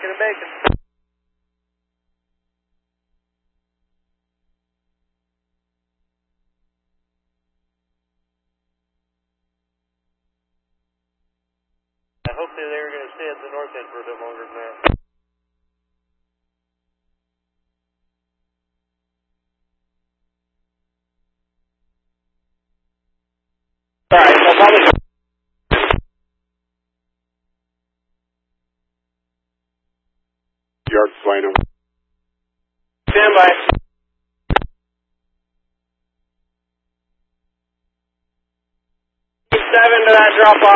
Bacon and bacon. Hopefully they were going to stay at the north end for a bit longer than that. Alright, so probably... Yard Plano. Stand by. 7 to that drop off.